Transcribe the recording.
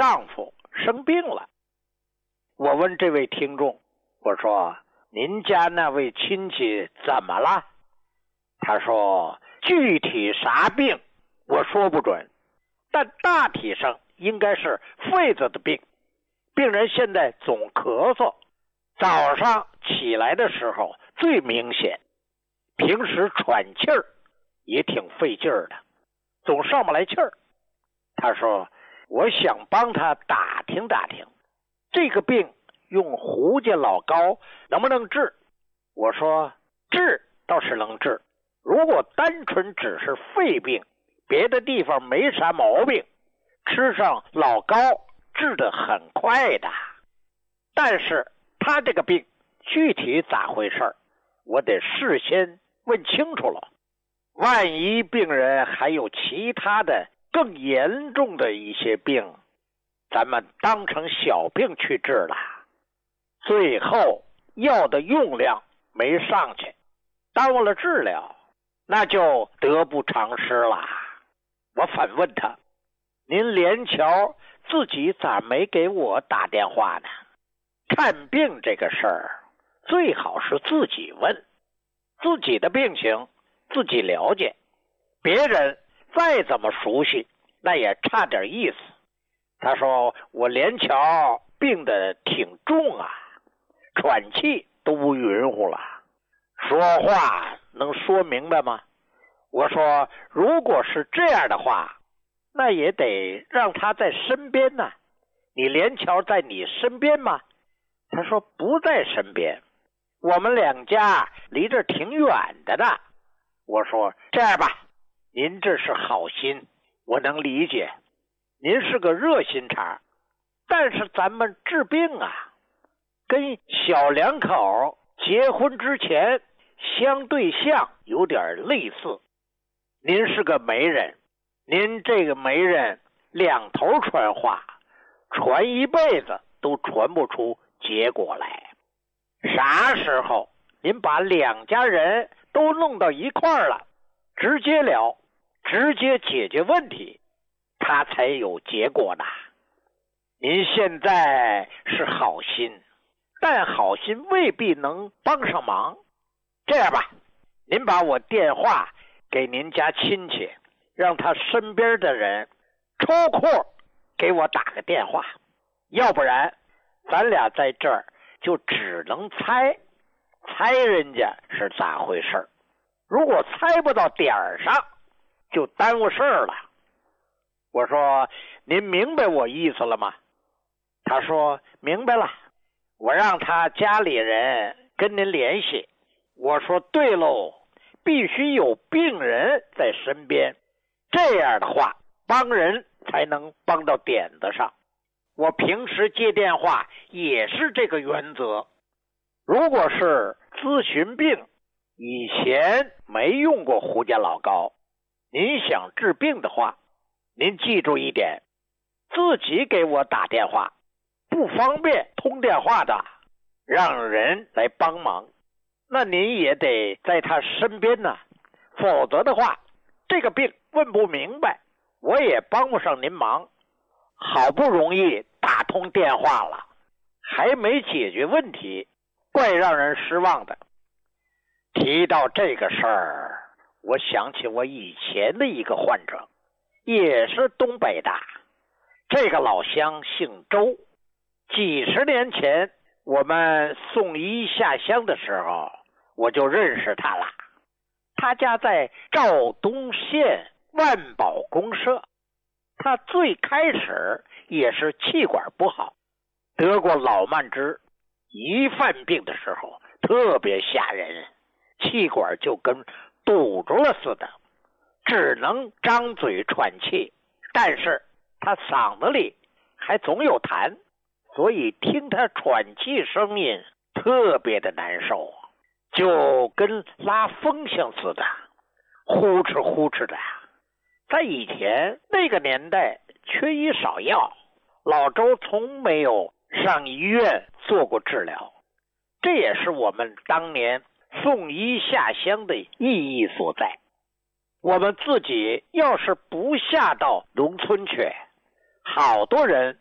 丈夫生病了。我问这位听众，我说您家那位亲戚怎么了？他说具体啥病我说不准，但大体上应该是肺子的病。病人现在总咳嗽，早上起来的时候最明显，平时喘气儿也挺费劲儿的，总上不来气儿。他说我想帮他打听打听，这个病用胡家老膏能不能治？我说治倒是能治，如果单纯只是肺病，别的地方没啥毛病，吃上老膏治得很快的。但是他这个病具体咋回事，我得事先问清楚了，万一病人还有其他的更严重的一些病，咱们当成小病去治了，最后药的用量没上去，耽误了治疗，那就得不偿失了。我反问他，您连桥自己咋没给我打电话呢？看病这个事儿最好是自己问，自己的病情自己了解，别人再怎么熟悉那也差点意思。他说我连桥病得挺重啊，喘气都不匀乎了，说话能说明白吗？我说如果是这样的话，那也得让他在身边呢。你连桥在你身边吗？他说不在身边，我们两家离这挺远的呢。我说这样吧，您这是好心，我能理解，您是个热心肠，但是咱们治病啊，跟小两口结婚之前相对象有点类似。您是个媒人，您这个媒人两头传话，传一辈子都传不出结果来。啥时候您把两家人都弄到一块儿了，直接聊，直接解决问题，他才有结果呢。您现在是好心，但好心未必能帮上忙。这样吧，您把我电话给您家亲戚，让他身边的人抽空给我打个电话，要不然咱俩在这儿就只能猜人家是咋回事。如果猜不到点儿上，就耽误事儿了。我说您明白我意思了吗？他说明白了，我让他家里人跟您联系。我说对喽，必须有病人在身边，这样的话帮人才能帮到点子上。我平时接电话也是这个原则。如果是咨询病，以前没用过胡家老膏，您想治病的话，您记住一点，自己给我打电话，不方便通电话的，让人来帮忙，那您也得在他身边呢，否则的话，这个病问不明白，我也帮不上您忙。好不容易打通电话了，还没解决问题，怪让人失望的。提到这个事儿，我想起我以前的一个患者，也是东北的，这个老乡姓周。几十年前我们送医下乡的时候，我就认识他了。他家在肇东县万宝公社。他最开始也是气管不好，得过老慢支，一犯病的时候特别吓人，气管就跟堵住了似的，只能张嘴喘气，但是他嗓子里还总有痰，所以听他喘气声音特别的难受，就跟拉风箱似的，呼哧呼哧的。在以前那个年代缺医少药，老周从没有上医院做过治疗，这也是我们当年送医下乡的意义所在。我们自己要是不下到农村去，好多人